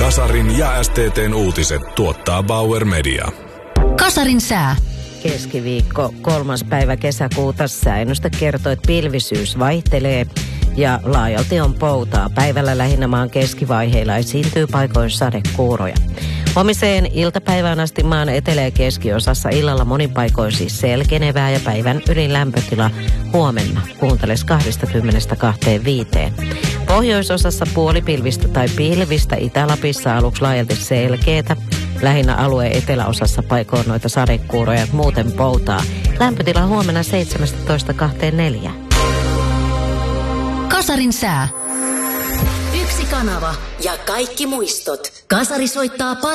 Kasarin ja STT:n uutiset tuottaa Bauer Media. Kasarin sää. Keskiviikko 3. päivä kesäkuuta. Sääennuste kertoo, että pilvisyys vaihtelee ja laajalti on poutaa. Päivällä lähinnä maan keskivaiheilla esiintyy paikoin sadekuuroja. Huomiseen iltapäivään asti maan etelä- ja keskiosassa illalla monin paikoin siis selkenevää ja päivän ylin lämpötila huomenna kuunteles 20–25. Pohjoisosassa puolipilvistä tai pilvistä, Itä-Lapissa aluksi laajalti selkeätä. Lähinnä alueen eteläosassa paikoin noita sadekuuroja, muuten poutaa. Lämpötila huomenna 17–24. Kasarin sää. Yksi kanava ja kaikki muistot. Kasari soittaa